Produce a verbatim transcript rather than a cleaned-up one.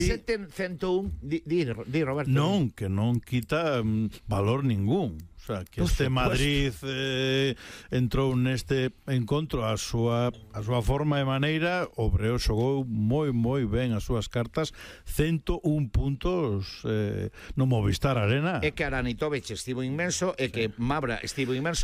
Seten cento un, di, di, di Roberto. Non, que non quita um, valor ningún. O sea, que este Madrid eh, entrou neste encontro a súa a súa forma e maneira. O Breo xogou moi moi ben as súas cartas, cento un puntos eh, no Movistar Arena. É que Aranitovic estivo inmenso, é que Mabra estivo inmenso.